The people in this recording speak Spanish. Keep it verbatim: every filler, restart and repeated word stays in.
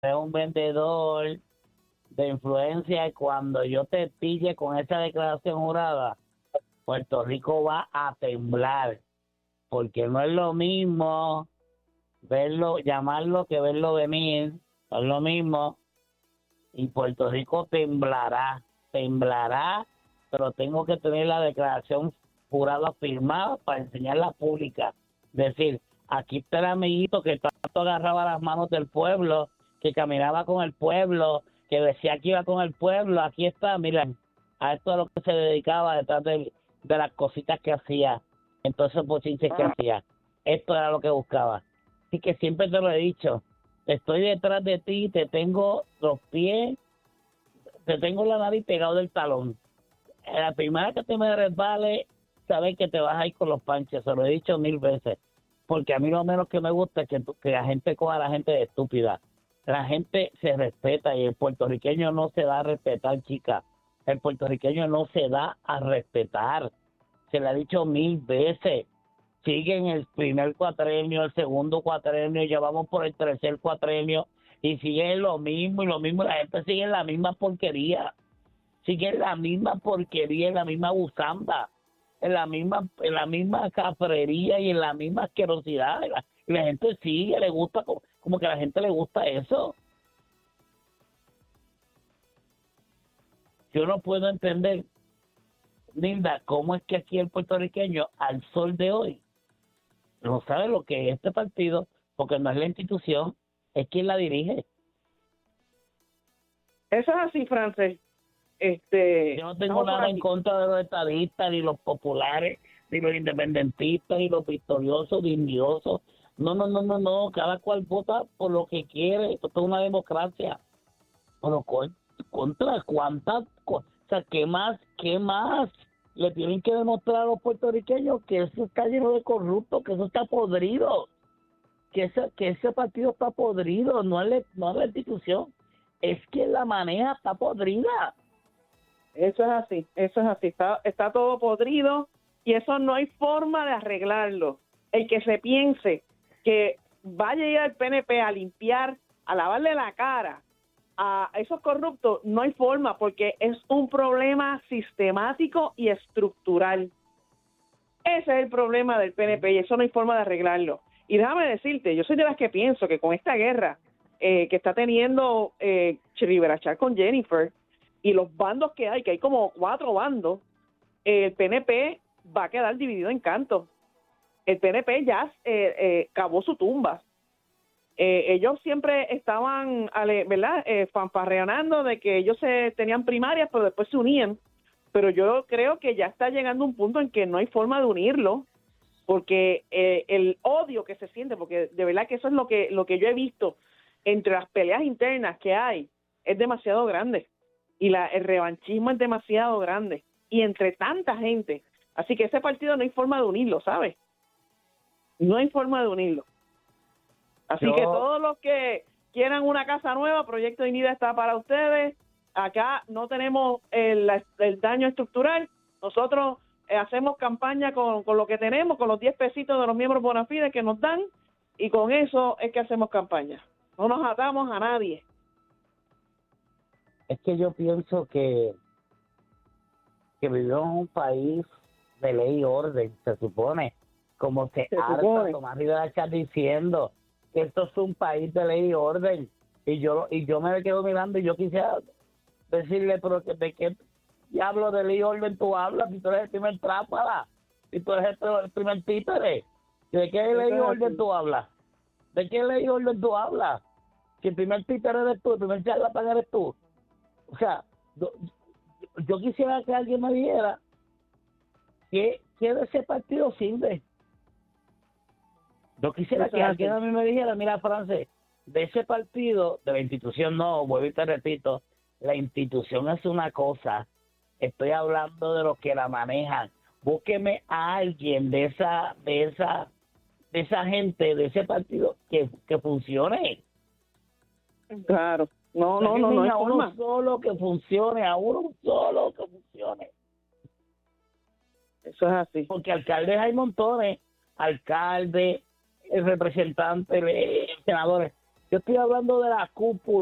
eres un vendedor de influencia y cuando yo te pille con esa declaración jurada, Puerto Rico va a temblar, porque no es lo mismo verlo, llamarlo que verlo venir, no es lo mismo, y Puerto Rico temblará, temblará, pero tengo que tener la declaración jurada firmada para enseñarla pública. Decir, aquí está el amiguito que tanto agarraba las manos del pueblo, que caminaba con el pueblo, que decía que iba con el pueblo, aquí está, miren, a esto es a lo que se dedicaba detrás de, de las cositas que hacía, entonces bochinches que hacía, esto era lo que buscaba. Así que siempre te lo he dicho, estoy detrás de ti, te tengo los pies, te tengo la nariz pegado del talón. La primera que te me resbale, sabes que te vas a ir con los panches, se lo he dicho mil veces, porque a mí lo menos que me gusta es que, que la gente coja a la gente de estúpida. La gente se respeta y el puertorriqueño no se da a respetar, chica. El puertorriqueño no se da a respetar. Se le ha dicho mil veces. Siguen el primer cuatrenio, el segundo cuatrenio, ya vamos por el tercer cuatrenio y siguen lo mismo y lo mismo. La gente sigue en la misma porquería. Sigue en la misma porquería, en la misma gusanda, en la misma, en la misma cafrería y en la misma asquerosidad. Y la, y la gente sigue, le gusta, como, como que a la gente le gusta eso. Yo no puedo entender, Linda, cómo es que aquí el puertorriqueño, al sol de hoy, no sabe lo que es este partido, porque no es la institución, es quien la dirige. Eso es así, Frances. Este, Yo no tengo nada en contra de los estadistas, ni los populares, ni los independentistas, ni los victoriosos, ni indiosos. No, no, no, no, no. Cada cual vota por lo que quiere. Esto es una democracia. Pero con- contra cuántas cosas. O sea, ¿qué más, qué más le tienen que demostrar a los puertorriqueños que eso está lleno de corruptos, que eso está podrido? Que ese, que ese partido está podrido, no es, la, no es la institución. Es que la maneja está podrida. Eso es así, eso es así, está, está todo podrido y eso no hay forma de arreglarlo. El que se piense que vaya a ir al P N P a limpiar, a lavarle la cara a esos corruptos, no hay forma, porque es un problema sistemático y estructural. Ese es el problema del P N P y eso no hay forma de arreglarlo. Y déjame decirte, yo soy de las que pienso que con esta guerra eh, que está teniendo eh, Chiriberachar con Jennifer, y los bandos que hay, que hay como cuatro bandos, eh, el P N P va a quedar dividido en cantos. El P N P ya eh, eh, cavó su tumba. Eh, ellos siempre estaban, ale, ¿verdad?, eh, fanfarreando de que ellos se tenían primarias, pero después se unían. Pero yo creo que ya está llegando un punto en que no hay forma de unirlo, porque eh, el odio que se siente, porque de verdad que eso es lo que, lo que yo he visto entre las peleas internas que hay, es demasiado grande. Y la, el revanchismo es demasiado grande, y entre tanta gente. Así que ese partido no hay forma de unirlo, ¿sabes? No hay forma de unirlo. Así Yo, que todos los que quieran una casa nueva, Proyecto Dignidad está para ustedes. Acá no tenemos el, el daño estructural. Nosotros eh, hacemos campaña con, con lo que tenemos, con los diez pesitos de los miembros bona fide que nos dan, y con eso es que hacemos campaña. No nos atamos a nadie. es que yo pienso que, que vivimos en un país de ley y orden, se supone, como se, Se harta supone. Tomás Rivera está diciendo, que esto es un país de ley y orden, y yo y yo me quedo mirando y yo quisiera decirle, pero que- ¿de qué diablo de ley y orden tú hablas? Si tú eres el primer trápala, si tú eres el, el primer títere, ¿de qué ley y orden tú hablas? ¿De qué ley y orden tú hablas? Si el primer títere eres tú, el primer charlatán eres tú. O sea, yo, yo quisiera que alguien me dijera que, que de ese partido sirve. Yo quisiera Eso que es alguien a así. mí me dijera, mira, Frances, de ese partido, de la institución no, vuelvo y te repito, la institución es una cosa, estoy hablando de los que la manejan. Búsqueme a alguien de esa, de esa, de esa gente, de ese partido que, que funcione. Claro. No, no, no, no Sáquenme hay a forma. uno solo que funcione, a uno solo que funcione. Eso es así. Porque alcaldes hay montones, alcaldes, representantes, eh, senadores, Yo estoy hablando de la cúpula.